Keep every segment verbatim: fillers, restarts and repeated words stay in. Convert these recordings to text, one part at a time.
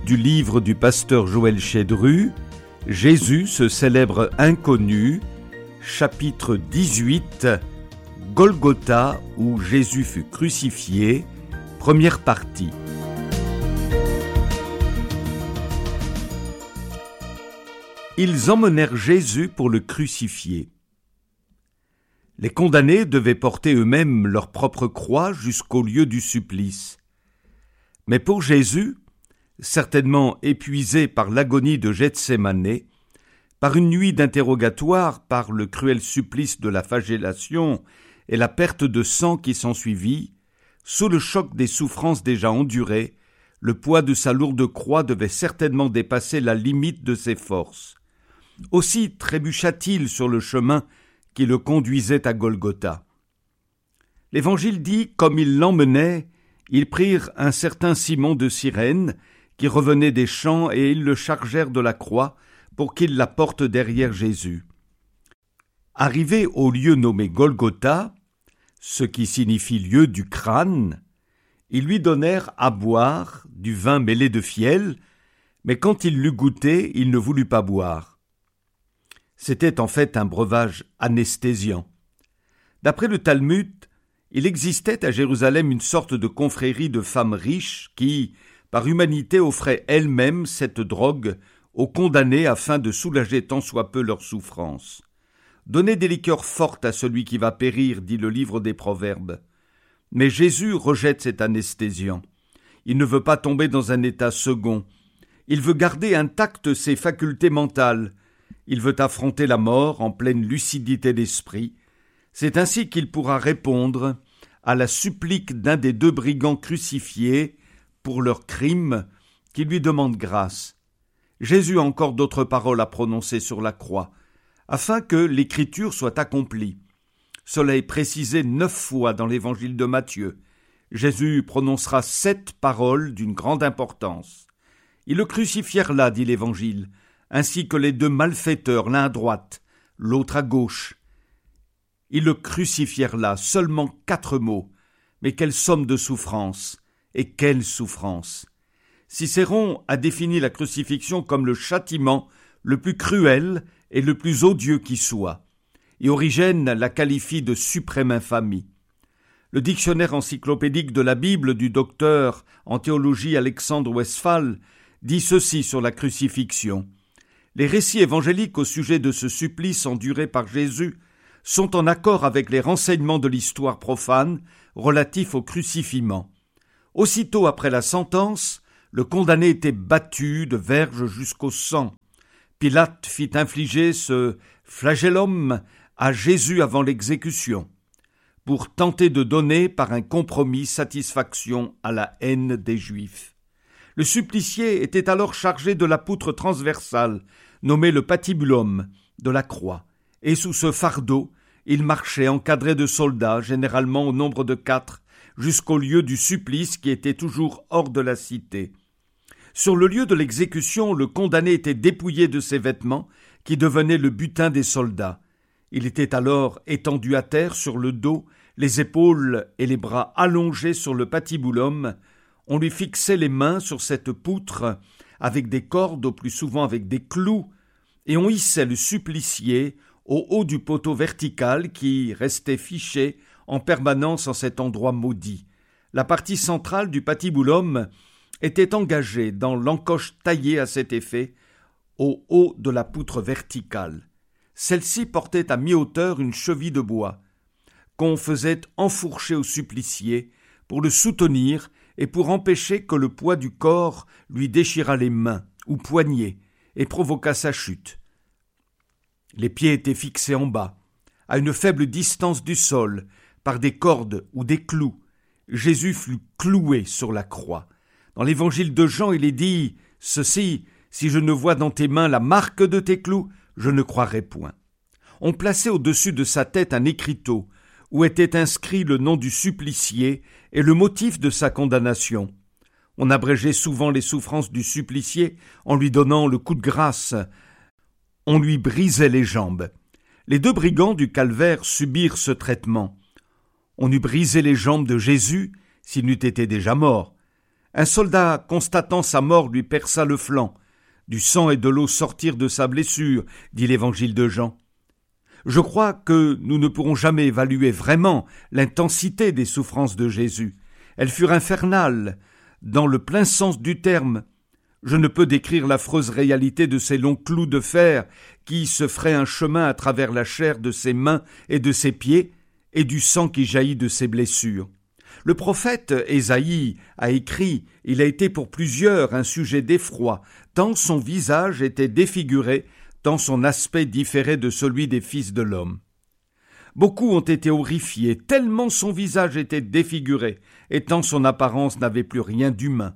du livre du pasteur Joël Chedru, Jésus, ce célèbre inconnu, chapitre dix-huit, Golgotha, où Jésus fut crucifié, première partie. Ils emmenèrent Jésus pour le crucifier. Les condamnés devaient porter eux-mêmes leur propre croix jusqu'au lieu du supplice. Mais pour Jésus, certainement épuisé par l'agonie de Gethsémanée, par une nuit d'interrogatoire, par le cruel supplice de la flagellation et la perte de sang qui s'ensuivit, sous le choc des souffrances déjà endurées, le poids de sa lourde croix devait certainement dépasser la limite de ses forces. Aussi trébucha-t-il sur le chemin qui le conduisait à Golgotha. L'Évangile dit, comme ils l'emmenaient, ils prirent un certain Simon de Cyrène, qui revenait des champs, et ils le chargèrent de la croix pour qu'il la porte derrière Jésus. Arrivé au lieu nommé Golgotha, ce qui signifie lieu du crâne, ils lui donnèrent à boire du vin mêlé de fiel, mais quand il l'eut goûté, il ne voulut pas boire. C'était en fait un breuvage anesthésiant. D'après le Talmud, il existait à Jérusalem une sorte de confrérie de femmes riches qui, par humanité, offraient elles-mêmes cette drogue aux condamnés afin de soulager tant soit peu leurs souffrances. Donnez des liqueurs fortes à celui qui va périr, dit le livre des Proverbes. Mais Jésus rejette cet anesthésiant. Il ne veut pas tomber dans un état second. Il veut garder intactes ses facultés mentales. Il veut affronter la mort en pleine lucidité d'esprit. C'est ainsi qu'il pourra répondre à la supplique d'un des deux brigands crucifiés pour leurs crimes qui lui demandent grâce. Jésus a encore d'autres paroles à prononcer sur la croix, afin que l'écriture soit accomplie. Cela est précisé neuf fois dans l'évangile de Matthieu. Jésus prononcera sept paroles d'une grande importance. Ils le crucifièrent là, dit l'évangile, ainsi que les deux malfaiteurs, l'un à droite, l'autre à gauche. Ils le crucifièrent là, seulement quatre mots, mais quelle somme de souffrance, et quelle souffrance! Cicéron a défini la crucifixion comme le châtiment le plus cruel et le plus odieux qui soit, et Origène la qualifie de suprême infamie. Le dictionnaire encyclopédique de la Bible du docteur en théologie Alexandre Westphal dit ceci sur la crucifixion. Les récits évangéliques au sujet de ce supplice enduré par Jésus sont en accord avec les renseignements de l'histoire profane relatifs au crucifiement. Aussitôt après la sentence, le condamné était battu de verge jusqu'au sang. Pilate fit infliger ce flagellum à Jésus avant l'exécution, pour tenter de donner par un compromis satisfaction à la haine des Juifs. Le supplicié était alors chargé de la poutre transversale, nommée le patibulum, de la croix, et sous ce fardeau, il marchait encadré de soldats, généralement au nombre de quatre, jusqu'au lieu du supplice qui était toujours hors de la cité. Sur le lieu de l'exécution, le condamné était dépouillé de ses vêtements, qui devenaient le butin des soldats. Il était alors étendu à terre sur le dos, les épaules et les bras allongés sur le patibulum. On lui fixait les mains sur cette poutre avec des cordes, au plus souvent avec des clous, et on hissait le supplicié au haut du poteau vertical qui restait fiché en permanence en cet endroit maudit. La partie centrale du patibulum était engagée dans l'encoche taillée à cet effet au haut de la poutre verticale. Celle-ci portait à mi-hauteur une cheville de bois qu'on faisait enfourcher au supplicié pour le soutenir et pour empêcher que le poids du corps lui déchirât les mains ou poignets et provoquât sa chute. Les pieds étaient fixés en bas, à une faible distance du sol, par des cordes ou des clous. Jésus fut cloué sur la croix. Dans l'évangile de Jean, il est dit ceci, « Si je ne vois dans tes mains la marque de tes clous, je ne croirai point. » On plaçait au-dessus de sa tête un écriteau, où était inscrit le nom du supplicié et le motif de sa condamnation. On abrégeait souvent les souffrances du supplicié en lui donnant le coup de grâce. On lui brisait les jambes. Les deux brigands du calvaire subirent ce traitement. On eût brisé les jambes de Jésus s'il n'eût été déjà mort. Un soldat, constatant sa mort, lui perça le flanc. Du sang et de l'eau sortirent de sa blessure, dit l'évangile de Jean. Je crois que nous ne pourrons jamais évaluer vraiment l'intensité des souffrances de Jésus. Elles furent infernales, dans le plein sens du terme. Je ne peux décrire l'affreuse réalité de ces longs clous de fer qui se feraient un chemin à travers la chair de ses mains et de ses pieds, et du sang qui jaillit de ses blessures. Le prophète Ésaïe a écrit « Il a été pour plusieurs un sujet d'effroi, tant son visage était défiguré, tant son aspect différait de celui des fils de l'homme. » Beaucoup ont été horrifiés, tellement son visage était défiguré, et tant son apparence n'avait plus rien d'humain.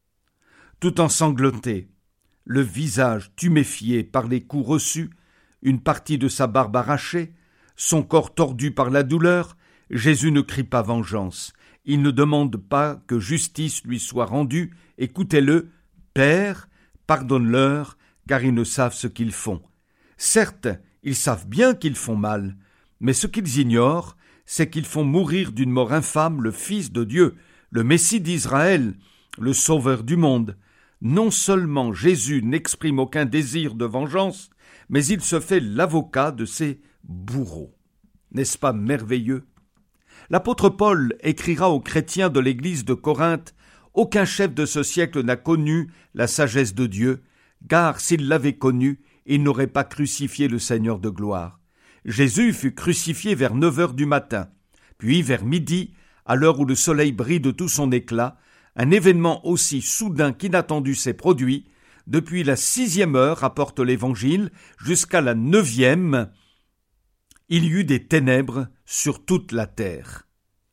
Tout ensanglanté, le visage tuméfié par les coups reçus, une partie de sa barbe arrachée, son corps tordu par la douleur, Jésus ne crie pas vengeance. Il ne demande pas que justice lui soit rendue. Écoutez-le, Père, pardonne-leur, car ils ne savent ce qu'ils font. Certes, ils savent bien qu'ils font mal, mais ce qu'ils ignorent, c'est qu'ils font mourir d'une mort infâme le Fils de Dieu, le Messie d'Israël, le Sauveur du monde. Non seulement Jésus n'exprime aucun désir de vengeance, mais il se fait l'avocat de ses bourreaux. N'est-ce pas merveilleux? L'apôtre Paul écrira aux chrétiens de l'église de Corinthe « Aucun chef de ce siècle n'a connu la sagesse de Dieu, car s'il l'avait connue, il n'aurait pas crucifié le Seigneur de gloire. Jésus fut crucifié vers neuf heures du matin, puis vers midi, à l'heure où le soleil brille de tout son éclat, un événement aussi soudain qu'inattendu s'est produit. Depuis la sixième heure, rapporte l'Évangile, jusqu'à la neuvième, il y eut des ténèbres sur toute la terre. »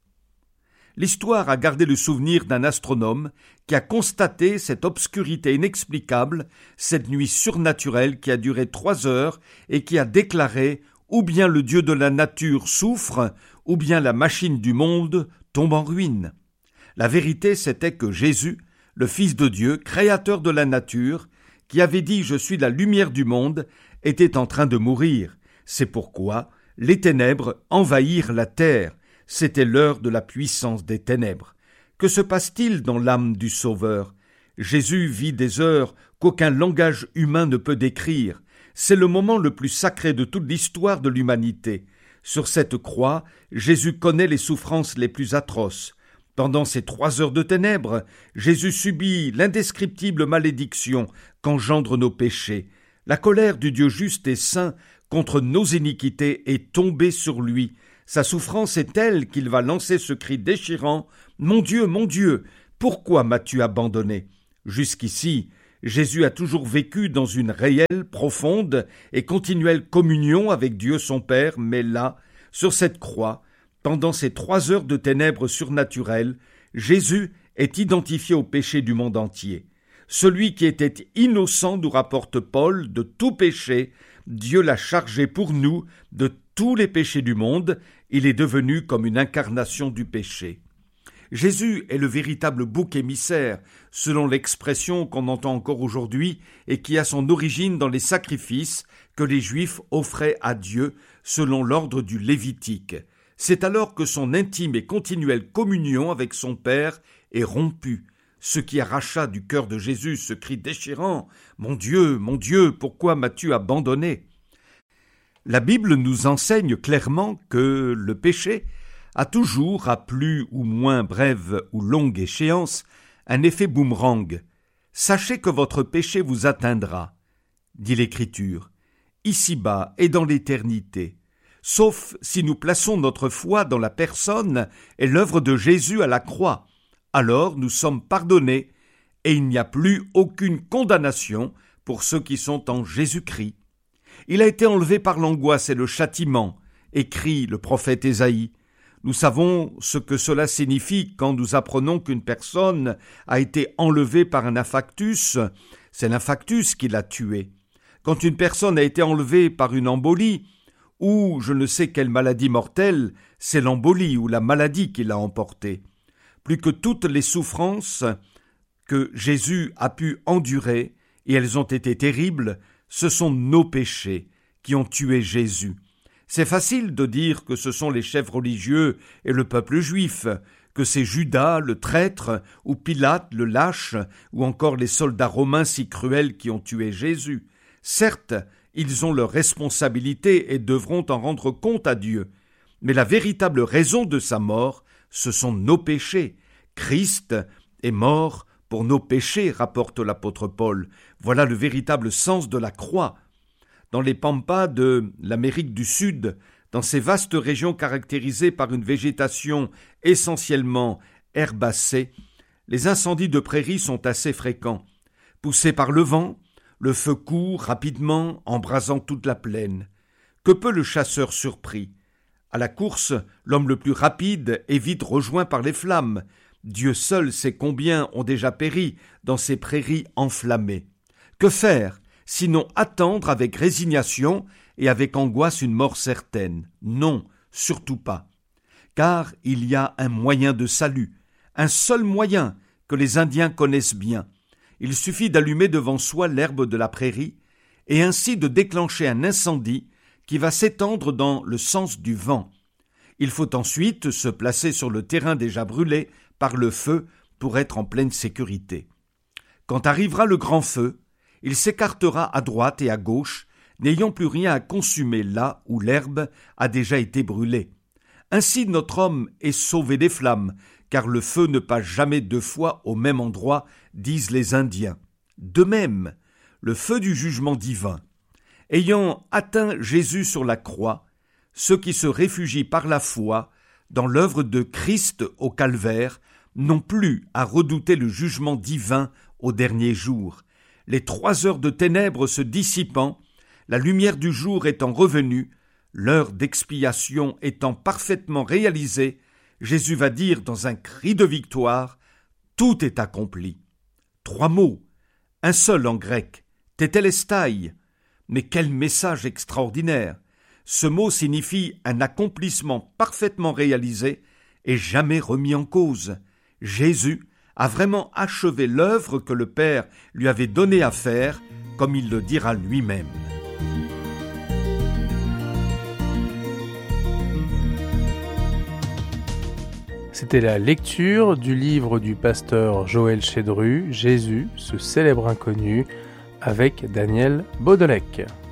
L'histoire a gardé le souvenir d'un astronome qui a constaté cette obscurité inexplicable, cette nuit surnaturelle qui a duré trois heures et qui a déclaré « Ou bien le Dieu de la nature souffre, ou bien la machine du monde tombe en ruine. » La vérité, c'était que Jésus, le Fils de Dieu, créateur de la nature, qui avait dit « Je suis la lumière du monde », était en train de mourir. C'est pourquoi les ténèbres envahirent la terre. C'était l'heure de la puissance des ténèbres. Que se passe-t-il dans l'âme du Sauveur? Jésus vit des heures qu'aucun langage humain ne peut décrire. C'est le moment le plus sacré de toute l'histoire de l'humanité. Sur cette croix, Jésus connaît les souffrances les plus atroces. Pendant ces trois heures de ténèbres, Jésus subit l'indescriptible malédiction qu'engendrent nos péchés. La colère du Dieu juste et saint contre nos iniquités est tombée sur lui. Sa souffrance est telle qu'il va lancer ce cri déchirant « Mon Dieu, mon Dieu, pourquoi m'as-tu abandonné ?» Jusqu'ici, Jésus a toujours vécu dans une réelle, profonde et continuelle communion avec Dieu son Père, mais là, sur cette croix, pendant ces trois heures de ténèbres surnaturelles, Jésus est identifié au péché du monde entier. Celui qui était innocent, nous rapporte Paul, de tout péché, Dieu l'a chargé pour nous de tous les péchés du monde, il est devenu comme une incarnation du péché. Jésus est le véritable bouc émissaire, selon l'expression qu'on entend encore aujourd'hui et qui a son origine dans les sacrifices que les Juifs offraient à Dieu selon l'ordre du Lévitique. C'est alors que son intime et continuelle communion avec son Père est rompue, ce qui arracha du cœur de Jésus ce cri déchirant « Mon Dieu, mon Dieu, pourquoi m'as-tu abandonné ?» La Bible nous enseigne clairement que le péché a toujours, à plus ou moins brève ou longue échéance, un effet boomerang. « Sachez que votre péché vous atteindra », dit l'Écriture, ici-bas et dans l'éternité, sauf si nous plaçons notre foi dans la personne et l'œuvre de Jésus à la croix. Alors nous sommes pardonnés et il n'y a plus aucune condamnation pour ceux qui sont en Jésus-Christ. Il a été enlevé par l'angoisse et le châtiment, écrit le prophète Ésaïe. Nous savons ce que cela signifie quand nous apprenons qu'une personne a été enlevée par un infarctus. C'est l'infarctus qui l'a tué. Quand une personne a été enlevée par une embolie, ou je ne sais quelle maladie mortelle, c'est l'embolie ou la maladie qui l'a emporté. Plus que toutes les souffrances que Jésus a pu endurer, et elles ont été terribles, ce sont nos péchés qui ont tué Jésus. C'est facile de dire que ce sont les chefs religieux et le peuple juif, que c'est Judas, le traître, ou Pilate, le lâche, ou encore les soldats romains si cruels qui ont tué Jésus. Certes, ils ont leur responsabilité et devront en rendre compte à Dieu. Mais la véritable raison de sa mort, ce sont nos péchés. Christ est mort pour nos péchés, rapporte l'apôtre Paul. Voilà le véritable sens de la croix. Dans les pampas de l'Amérique du Sud, dans ces vastes régions caractérisées par une végétation essentiellement herbacée, les incendies de prairies sont assez fréquents. Poussés par le vent, le feu court rapidement, embrasant toute la plaine. Que peut le chasseur surpris? À la course, l'homme le plus rapide est vite rejoint par les flammes. Dieu seul sait combien ont déjà péri dans ces prairies enflammées. Que faire, sinon attendre avec résignation et avec angoisse une mort certaine? Non, surtout pas. Car il y a un moyen de salut, un seul moyen que les Indiens connaissent bien. Il suffit d'allumer devant soi l'herbe de la prairie et ainsi de déclencher un incendie qui va s'étendre dans le sens du vent. Il faut ensuite se placer sur le terrain déjà brûlé par le feu pour être en pleine sécurité. Quand arrivera le grand feu, il s'écartera à droite et à gauche, n'ayant plus rien à consumer là où l'herbe a déjà été brûlée. Ainsi notre homme est sauvé des flammes, car le feu ne passe jamais deux fois au même endroit, disent les Indiens. De même, le feu du jugement divin. Ayant atteint Jésus sur la croix, ceux qui se réfugient par la foi dans l'œuvre de Christ au calvaire n'ont plus à redouter le jugement divin au dernier jour. Les trois heures de ténèbres se dissipant, la lumière du jour étant revenue, l'heure d'expiation étant parfaitement réalisée, Jésus va dire dans un cri de victoire « Tout est accompli ». Trois mots, un seul en grec, « tétélestai ». Mais quel message extraordinaire! Ce mot signifie un accomplissement parfaitement réalisé et jamais remis en cause. Jésus a vraiment achevé l'œuvre que le Père lui avait donnée à faire, comme il le dira lui-même. C'était la lecture du livre du pasteur Joël Chédru, Jésus, ce célèbre inconnu, avec Daniel Baudelec.